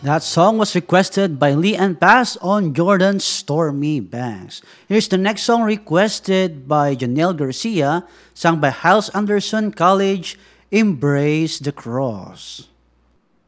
That song was requested by Lee and Pass on Jordan's Stormy Banks. Here's the next song requested by Janelle Garcia, sung by Hyles Anderson College, Embrace the Cross.